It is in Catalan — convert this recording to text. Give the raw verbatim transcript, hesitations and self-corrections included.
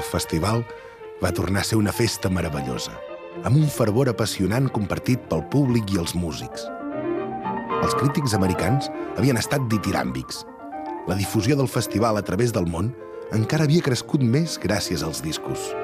El festival va tornar a ser una festa meravellosa, amb un fervor apassionant compartit pel públic i els músics. Els crítics americans havien estat ditiràmbics. La difusió del festival a través del món encara havia crescut més gràcies als discos.